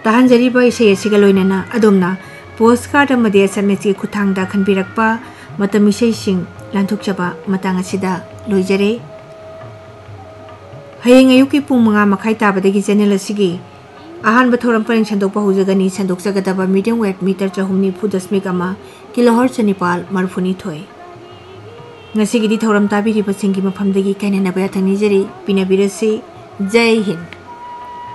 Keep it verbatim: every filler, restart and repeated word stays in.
ताहनजरीबा इसे असिगा लोइनना अदोमना post card अमदे SMS की खुथांगदा खनबिरकपा मतम इसेसिंग लांथोकचबा मतंग असिदा लोइजरे हयेंग अयुकी पुंग मंगा मखाई ताबदगी channel असिगी Ahaan बथौरम purring संदोकपा हुजगनी संदोकजगदबा medium wave metre चहुम निफु दशमिक अमा किलोहर्ट्ज निपाल मरफुनी थोय ngasigi디 थौरम ताबिरिबसिंगी मफमदगी कायनेनाबया थंगनिजरी पिनाबिरसी जय हिंद।